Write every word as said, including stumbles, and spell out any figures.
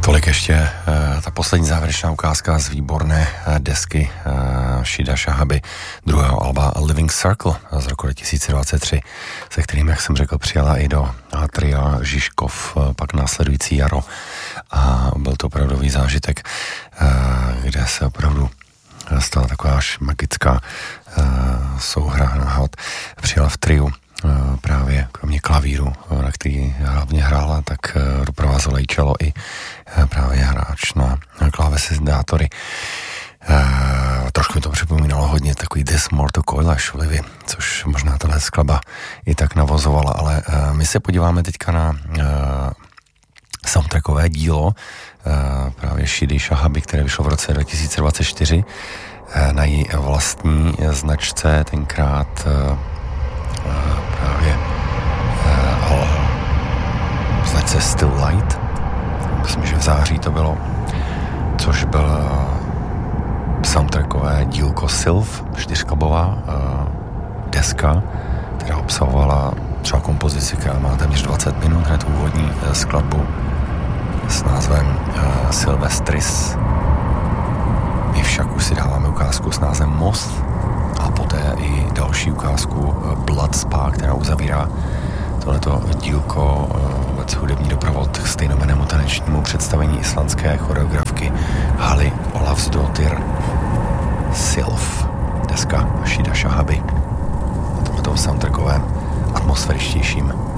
Tolik ještě uh, ta poslední závěrečná ukázka z výborné uh, desky uh, Shida Shahaby, druhého alba Living Circle z roku dva tisíce dvacet tři, se kterým, jak jsem řekl, přijela i do Atria Žižkov uh, pak následující jaro a byl to opravdový zážitek, uh, kde se opravdu stala taková až magická uh, souhra náhod. Přijela v triu právě kromě klavíru, na který hlavně hrála, tak doprovázel čelo i právě hráč na, na klávesy-dátory. E, trošku mi to připomínalo hodně takový This More to Coilage vlivy, což možná tahle skladba i tak navozovala, ale e, my se podíváme teďka na e, soundtrackové dílo e, právě Shidy Shahaby, které vyšlo v roce dva tisíce dvacet čtyři e, na její vlastní značce, tenkrát e, právě ale značce Still Light, myslím, že v září to bylo, což byl soundtrackové dílko Sylph, čtyřklubová deska, která obsahovala třeba kompozici, která má téměř dvacet minut, hned úvodní skladbu s názvem Sylvestris. My však už si dáváme ukázku s názvem Most a poté i další ukázku Blood Spa, která uzavírá tohleto dílko, vůbec hudební doprovod k stejnomennému tanečnímu představení islandské choreografky Haly Olavsdottir. Sylph, deska Shida Shahaby, na tomto soundtrackovém atmosféričtějším